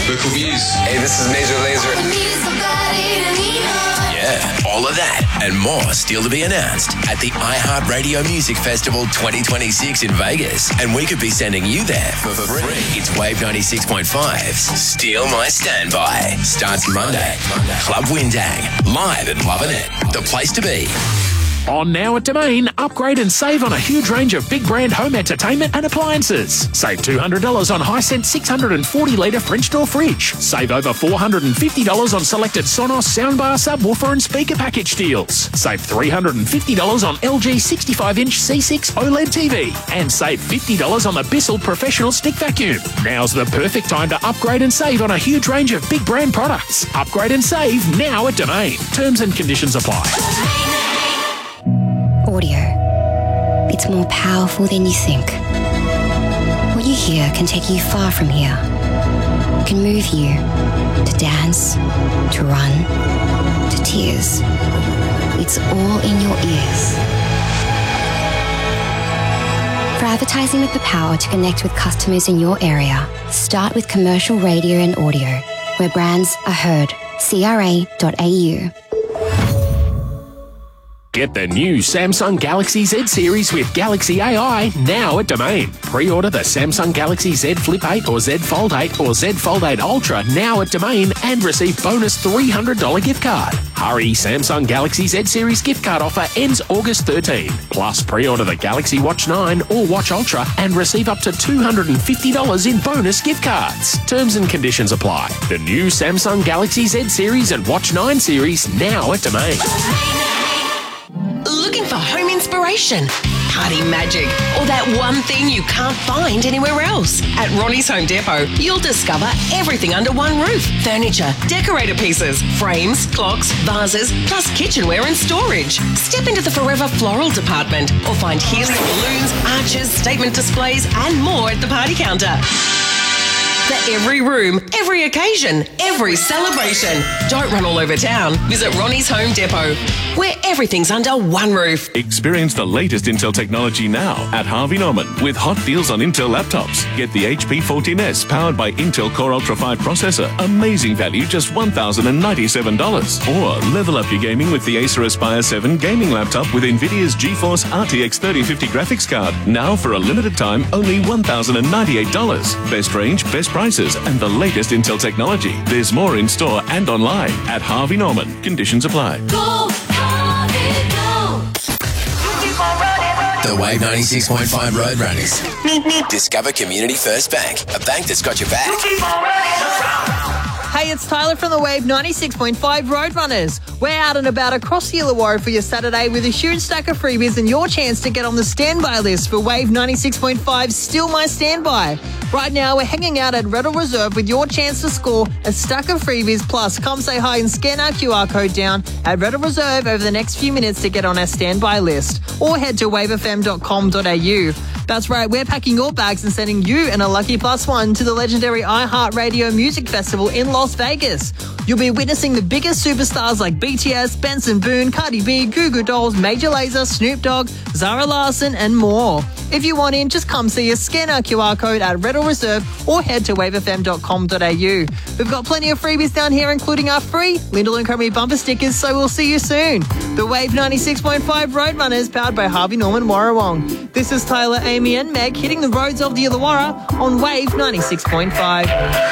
Vocal Muse. Hey, this is Major Lazer. Yeah, all of that and more still to be announced at the iHeartRadio Music Festival 2026 in Vegas. And we could be sending you there for free. It's Wave 96.5's Steal My Standby. Starts Monday. Club Windang. Live at Lovin' It. The place to be. On Now at Domain, upgrade and save on a huge range of big brand home entertainment and appliances. Save $200 on Hisense 640-litre French door fridge. Save over $450 on selected Sonos soundbar, subwoofer and speaker package deals. Save $350 on LG 65-inch C6 OLED TV. And save $50 on the Bissell Professional Stick Vacuum. Now's the perfect time to upgrade and save on a huge range of big brand products. Upgrade and save now at Domain. Terms and conditions apply. Audio. It's more powerful than you think. What you hear can take you far from here. It can move you to dance, to run, to tears. It's all in your ears. For advertising with the power to connect with customers in your area, start with commercial radio and audio, where brands are heard. CRA.au. Get the new Samsung Galaxy Z series with Galaxy AI now at Domain. Pre-order the Samsung Galaxy Z Flip 8 or Z Fold 8 or Z Fold 8 Ultra now at Domain and receive bonus $300 gift card. Hurry, Samsung Galaxy Z series gift card offer ends August 13. Plus, pre-order the Galaxy Watch 9 or Watch Ultra and receive up to $250 in bonus gift cards. Terms and conditions apply. The new Samsung Galaxy Z series and Watch 9 series now at Domain. Looking for home inspiration, party magic, or that one thing you can't find anywhere else? At Ronnie's Home Depot, you'll discover everything under one roof. Furniture, decorator pieces, frames, clocks, vases, plus kitchenware and storage. Step into the Forever Floral department or find helium balloons, arches, statement displays, and more at the party counter. For every room, every occasion, every celebration. Don't run all over town. Visit Ronnie's Home Depot, where everything's under one roof. Experience the latest Intel technology now at Harvey Norman with hot deals on Intel laptops. Get the HP 14S powered by Intel Core Ultra 5 processor. Amazing value, just $1,097. Or level up your gaming with the Acer Aspire 7 gaming laptop with NVIDIA's GeForce RTX 3050 graphics card. Now for a limited time, only $1,098. Best range, best prices, and the latest Intel technology. There's more in store and online at Harvey Norman. Conditions apply. The Wave 96.5 Roadrunners. Discover Community First Bank, a bank that's got your back. Hey, it's Tyler from the Wave 96.5 Roadrunners. We're out and about across the Illawarra for your Saturday with a huge stack of freebies and your chance to get on the standby list for Wave 96.5's Still My Standby. Right now, we're hanging out at Red Reserve with your chance to score a stack of freebies. Plus, come say hi and scan our QR code down at Red Reserve over the next few minutes to get on our standby list. Or head to wavefm.com.au. That's right, we're packing your bags and sending you and a lucky +1 to the legendary iHeartRadio Music Festival in Las Vegas. You'll be witnessing the biggest superstars like BTS, Benson Boone, Cardi B, Goo Goo Dolls, Major Lazer, Snoop Dogg, Zara Larsson, and more. If you want in, just come see us, scan our QR code at Red Reserve or head to wavefm.com.au. We've got plenty of freebies down here, including our free Lyndall & Company bumper stickers, so we'll see you soon. The Wave 96.5 Roadrunners, powered by Harvey Norman Warrawong. This is Tyler, Amy and Meg hitting the roads of the Illawarra on Wave 96.5.